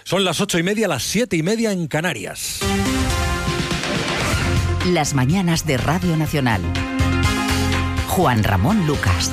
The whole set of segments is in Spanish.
Son las 8:30, las 7:30 en Canarias. Las mañanas de Radio Nacional. Juan Ramón Lucas.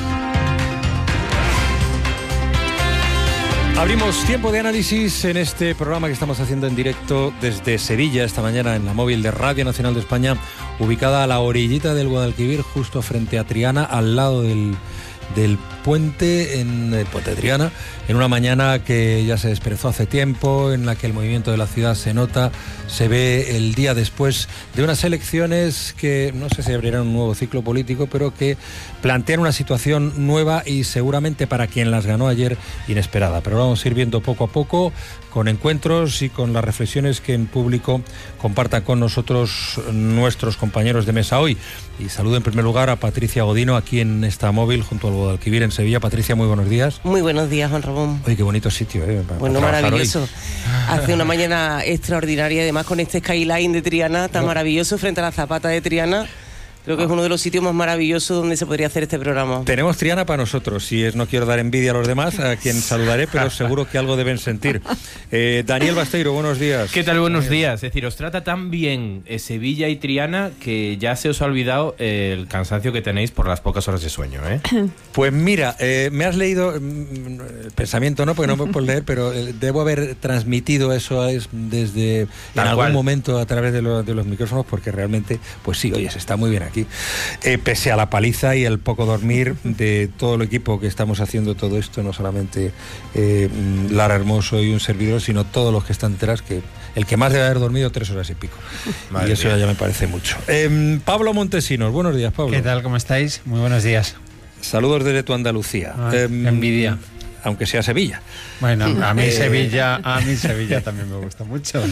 Abrimos tiempo de análisis en este programa que estamos haciendo en directo desde Sevilla esta mañana en la móvil de Radio Nacional de España, ubicada a la orillita del Guadalquivir, justo frente a Triana, al lado del puente, en el puente de Triana, en una mañana que ya se desperezó hace tiempo, en la que el movimiento de la ciudad se nota, se ve el día después de unas elecciones que no sé si abrirán un nuevo ciclo político, pero que plantean una situación nueva y seguramente para quien las ganó ayer inesperada. Pero vamos a ir viendo poco a poco, con encuentros y con las reflexiones que en público compartan con nosotros nuestros compañeros de mesa hoy. Y saludo en primer lugar a Patricia Godino, aquí en esta móvil junto al Guadalquivir en Sevilla. Patricia, muy buenos días. Muy buenos días, Juan Ramón. Oye, qué bonito sitio, Bueno, maravilloso. Hace una mañana extraordinaria, además con este skyline de Triana tan maravilloso frente a la Zapata de Triana. Creo que es uno de los sitios más maravillosos donde se podría hacer este programa. Tenemos Triana para nosotros. No quiero dar envidia a los demás, a quien saludaré, pero seguro que algo deben sentir. Daniel Basteiro, buenos días. ¿Qué tal? Buenos días. Es decir, os trata tan bien Sevilla y Triana que ya se os ha olvidado el cansancio que tenéis por las pocas horas de sueño, ¿eh? Pues mira, me has leído el pensamiento, no, porque no me puedo leer, pero debo haber transmitido eso desde en algún momento a través de los micrófonos, porque realmente, pues sí, oye, se está muy bien aquí. Pese a la paliza y el poco dormir de todo el equipo que estamos haciendo todo esto, no solamente Lara Hermoso y un servidor, sino todos los que están detrás, que el que más debe haber dormido 3 horas y pico. Madre y eso mía. Ya me parece mucho. Pablo Montesinos, buenos días, Pablo. ¿Qué tal? ¿Cómo estáis? Muy buenos días. Saludos desde tu Andalucía. Envidia. Aunque sea Sevilla. Bueno, a mí Sevilla también me gusta mucho.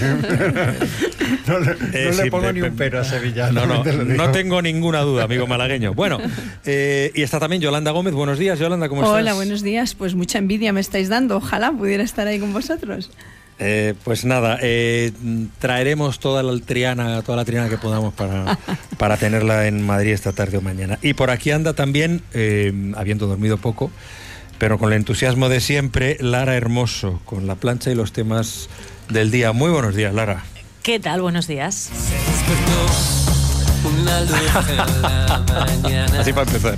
No le pongo ni un pero a Sevilla. No tengo ninguna duda, amigo malagueño. Bueno, y está también Yolanda Gómez. Buenos días, Yolanda, ¿cómo estás? Hola, buenos días. Pues mucha envidia me estáis dando. Ojalá pudiera estar ahí con vosotros. Pues nada, traeremos toda la triana que podamos para tenerla en Madrid esta tarde o mañana. Y por aquí anda también, habiendo dormido poco, pero con el entusiasmo de siempre, Lara Hermoso, con la plancha y los temas del día. Muy buenos días, Lara. ¿Qué tal? Buenos días. Así para empezar.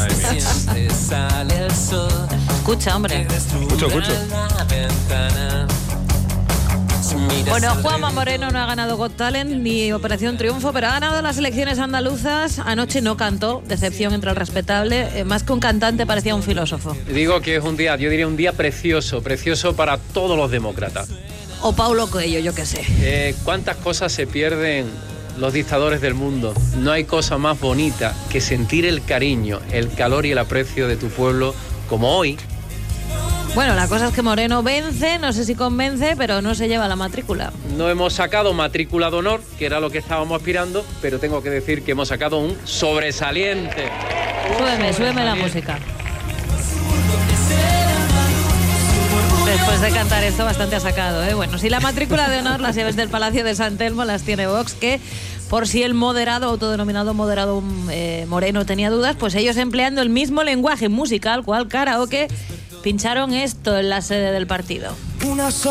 Escucha, hombre. Escucho. Bueno, Juanma Moreno no ha ganado Got Talent ni Operación Triunfo, pero ha ganado las elecciones andaluzas. Anoche no cantó, decepción entre el respetable. Más que un cantante, parecía un filósofo. Digo que es un día, yo diría un día precioso para todos los demócratas. O Paulo Coelho, yo qué sé. ¿Cuántas cosas se pierden los dictadores del mundo? No hay cosa más bonita que sentir el cariño, el calor y el aprecio de tu pueblo como hoy. Bueno, la cosa es que Moreno vence, no sé si convence, pero no se lleva la matrícula. No hemos sacado matrícula de honor, que era lo que estábamos aspirando, pero tengo que decir que hemos sacado un sobresaliente. Súbeme la música. Después de cantar esto, bastante ha sacado, ¿eh? Bueno, si la matrícula de honor, las llaves del Palacio de San Telmo las tiene Vox, que por si el autodenominado moderado Moreno tenía dudas, pues ellos empleando el mismo lenguaje musical, cual karaoke, pincharon esto en la sede del partido.